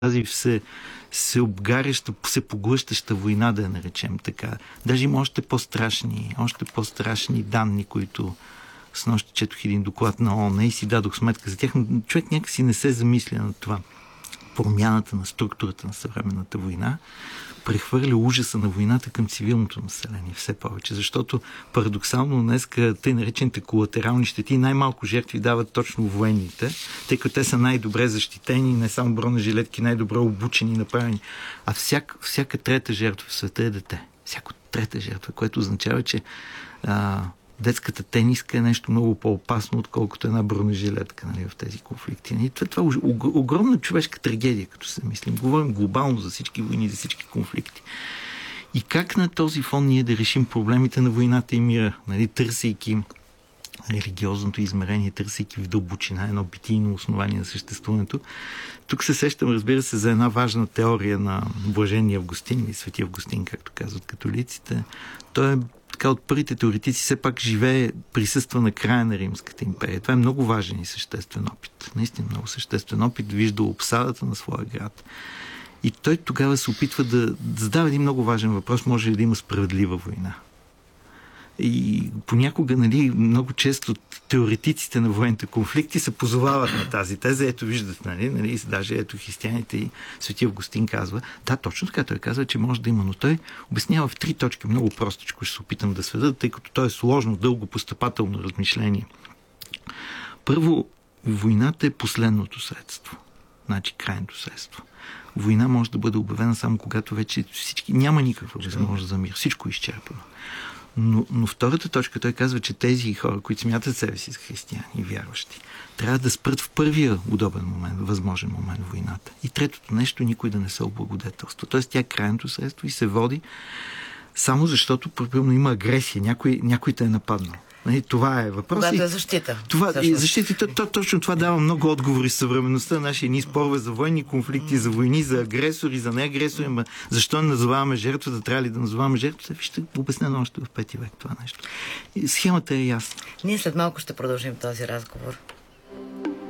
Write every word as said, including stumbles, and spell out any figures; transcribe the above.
тази все, се обгаряща, се поглъщаща война, да я наречем така. Даже има още по-страшни, още по-страшни данни, които с нощи четох един доклад на ООН и си дадох сметка за тях. Но човек някакси не се замисля на това. Промяната на структурата на съвременната война прехвърля ужаса на войната към цивилното население все повече, защото парадоксално днеска тъй наречените колатерални щети най-малко жертви дават точно военните, тъй като те са най-добре защитени, не само бронежилетки, най-добре обучени и направени. А всяк, всяка трета жертва в света е дете. Всяка трета жертва, което означава, че а, детската тениска е нещо много по-опасно, отколкото една бронежилетка, нали, в тези конфликти. И това, това е огромна човешка трагедия, като се мислим. Говорим глобално за всички войни, за всички конфликти. И как на този фон ние да решим проблемите на войната и мира, нали, търсейки религиозното измерение, търсейки в дълбочина едно битийно основание на съществуването. Тук се сещам, разбира се, за една важна теория на блажения Августин или свети Августин, както казват католиците. Той е така от първите теоретици, все пак живее, присъства на края на Римската империя. Това е много важен и съществен опит. Наистина много съществен опит. Вижда обсадата на своя град. И той тогава се опитва да, да задава един много важен въпрос. Може ли да има справедлива война? И понякога, нали, много често теоретиците на военните конфликти се позовават на тази теза. Ето виждат, нали, нали, даже ето християните и свети Августин казва. Да, точно така. Той казва, че може да има, но той обяснява в три точки, много простичко ще се опитам да сведа, тъй като то е сложно, дълго, постъпателно размишление. Първо, войната е последното средство. Значи крайното средство. Война може да бъде обявена само когато вече всички, няма никаква възможност за мир. Всичко е изчерпано. Но, но втората точка, той казва, че тези хора, които смятат себе си за християни и вярващи, трябва да спрат в първия удобен момент, възможен момент в войната. И третото нещо, никой да не се облагодетелства. Тоест тя е крайното средство и се води само защото примерно има агресия, някой, някой те е нападнал. Това е въпрос. Когато е защита. Това, и защита, то, точно това дава много отговори с съвременността. Наши едни спорове за военни конфликти, за войни, за агресори, за неагресори. Ма защо не назоваваме жертвата? Трябва ли да назоваваме жертвата? Вижте, обяснено още в пети век това нещо. И схемата е ясна. Ние след малко ще продължим този разговор.